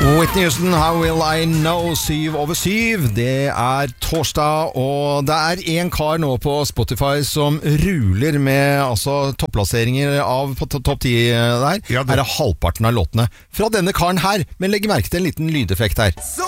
Whitney Houston, How Will I Know, 7/7. Det er torsdag, og det er en kar nå på Spotify som ruler med topplasseringer av på topp 10 der. Ja, Her er halvparten av låtene fra denne karen her, men legg merke til en liten lydeffekt her. So